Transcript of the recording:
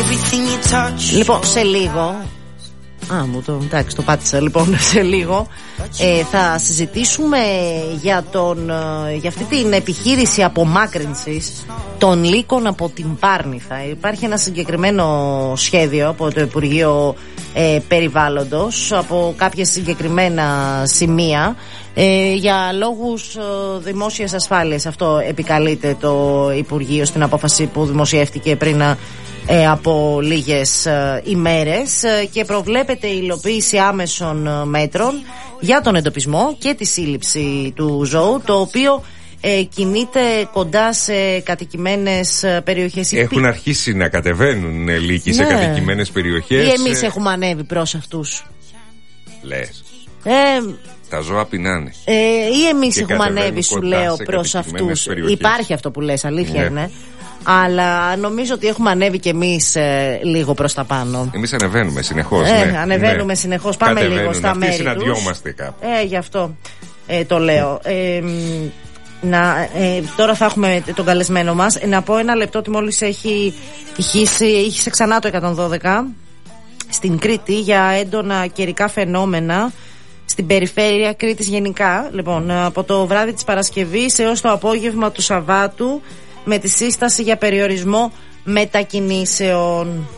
Λοιπόν, σε λίγο. Εντάξει, το πάτησα. Λοιπόν, σε λίγο θα συζητήσουμε για αυτή την επιχείρηση απομάκρυνσης των λύκων από την Πάρνηθα. Υπάρχει ένα συγκεκριμένο σχέδιο από το Υπουργείο Περιβάλλοντος, από κάποια συγκεκριμένα σημεία, για λόγους δημόσιας ασφάλειας. Αυτό επικαλείται το Υπουργείο στην απόφαση που δημοσιεύτηκε πριν από λίγες ημέρες, και προβλέπεται η υλοποίηση άμεσων μέτρων για τον εντοπισμό και τη σύλληψη του ζώου, το οποίο κινείται κοντά σε κατοικημένες περιοχές. Έχουν αρχίσει να κατεβαίνουν λύκοι σε κατοικημένες περιοχές. Ή εμείς έχουμε ανέβει προς αυτούς. Λες. Τα ζώα πεινάνε. Ή εμείς έχουμε ανέβει, σου λέω, προς αυτούς. Υπάρχει αυτό που λες, αλήθεια είναι. Αλλά νομίζω ότι έχουμε ανέβει κι εμείς λίγο προς τα πάνω. Εμείς ανεβαίνουμε συνεχώς. Ανεβαίνουμε συνεχώς. Πάμε λίγο στα μέρη τους. Συναντιόμαστε κάπου. Γι' αυτό το λέω. Τώρα θα έχουμε τον καλεσμένο μας. Να πω ένα λεπτό ότι μόλις είχε ξανά το 112 στην Κρήτη για έντονα καιρικά φαινόμενα στην περιφέρεια Κρήτης γενικά. Λοιπόν, από το βράδυ της Παρασκευής έως το απόγευμα του Σαββάτου, με τη σύσταση για περιορισμό μετακινήσεων.